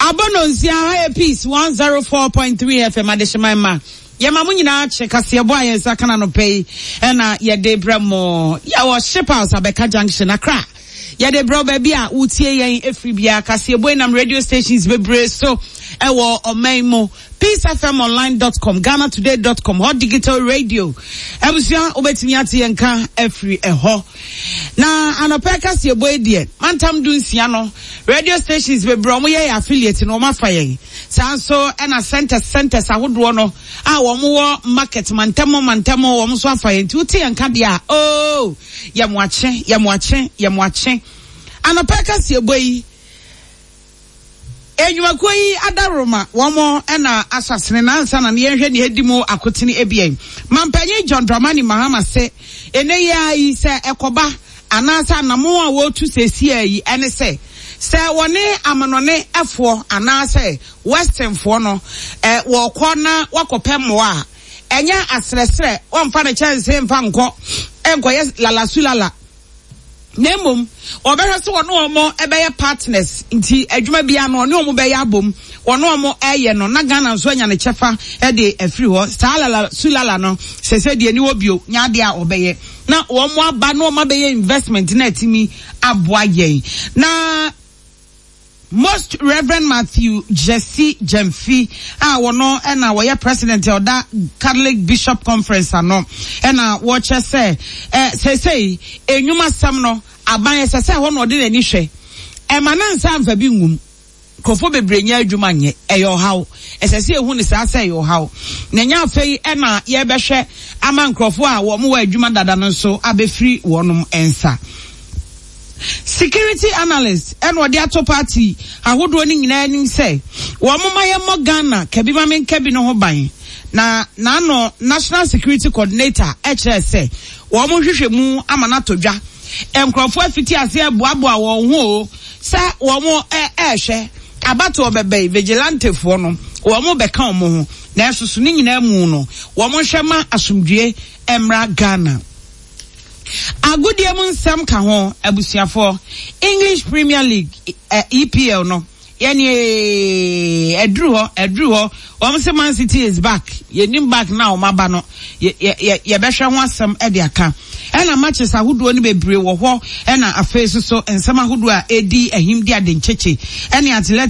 Abononsia Peace 104.3 FM Adeshima. Yama munyina check asiebo ayensa kana no pay na yede bramo ya wo ship house Abeka Junction Accra. Yede bro baby a utie yen efri bia kasiebo nam radio stations bebre so ewo omaimo peacefmonline.com GhanaToday.com hot digital radio ebusia obetimi ate yenka efri eho na anopeka siebo edie mantam dunsia no radio stations bebre omo ye affiliate no ma fayen sanso ena centers ahodo no a wo mo market mantamo wo mo so afayen ti utie yenka bia oh yamwache anopeka siebo yi Enyumakoi adaroma womo ena asasene na ansa na yenhwe ne hedimu akotini ebien mampanyi John Dramani Mahama se ene ya yi se ekoba anasa na mo a wotu sesia yi ene se woni amanone efo anasa western fo no wo kona wakopem wo a enya asresre wonfa ne chance mfa nko enkoye lalasulala Nemum, obere so wono omo ebeye partners nti adwuma bia no ne omo beye abom wono omo eye no na Ghana nso anya ne chefa e de afri ho salala sulala no sese de ni obio nya de a obeye na omo aba no omo beye investment na atimi aboa yen na Most Reverend Matthew Jesse Jemfi wono na wo president of that Catholic Bishop Conference ano na wo che say enwuma sam no aban sese ho no de nani hwe manansa amfa bi ngum kofo bebrenya adwuma nye eyo hawo sese ehu ne sa say yo hawo na nya afei na ye behwe ama nkrofo a wo mo wa adwuma dada no so abefri wonum ensa Security analyst and what the ato party ahodo ni nyina ni say wo mama ye mo Ghana kabi ma men kabi no ho ban na no national security coordinator say wo mo hwehwe mu amana todwa enkrofo afiti ase aboaboa wo ho sa wo mo hwe abato obebe vigilante fo no wo mo beka wo mo ho na esusu ni nyina mu no wo mo hwema asomdue emra Ghana Agudie mun sam ka ho abusuafo English Premier League EPL no yani edru ho o Man City is back yenim back now maba no ye behwe ho asem e de aka ena matches ahodo ni bebre wo ho ena afeso so ensam ahodo a edi ahimdi ade ncheche ena